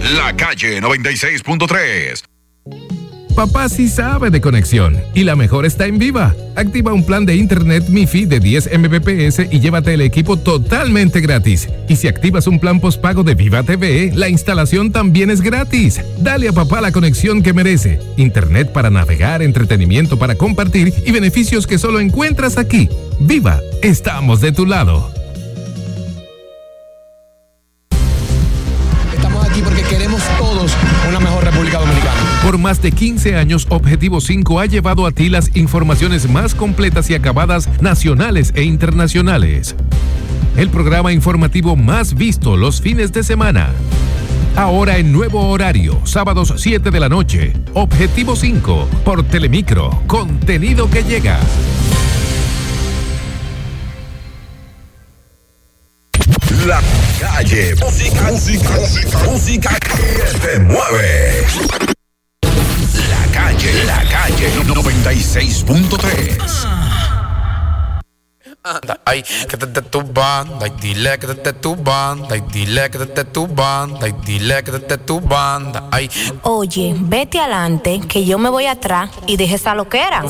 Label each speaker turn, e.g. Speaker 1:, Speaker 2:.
Speaker 1: La Calle 96.3.
Speaker 2: Papá sí sabe de conexión y la mejor está en Viva. Activa un plan de internet MiFi de 10 Mbps y llévate el equipo totalmente gratis. Y si activas un plan postpago de Viva TV, la instalación también es gratis. Dale a papá la conexión que merece. Internet para navegar, entretenimiento para compartir y beneficios que solo encuentras aquí. Viva, estamos de tu lado.
Speaker 3: Estamos aquí porque queremos todos una mejor República Dominicana.
Speaker 2: Por más de 15 años, Objetivo 5 ha llevado a ti las informaciones más completas y acabadas nacionales e internacionales. El programa informativo más visto los fines de semana. Ahora en nuevo horario, sábados 7 de la noche. Objetivo 5 por Telemicro. Contenido que llega.
Speaker 1: La Calle. Música que te mueve. La Calle 96.3.
Speaker 4: Ay, quédate tu banda, ay, dile quédate tu banda, ay, dile quédate tu banda, ay, dile quédate tu banda, ay.
Speaker 5: Oye, vete adelante, que yo me voy atrás y deje esa loquera.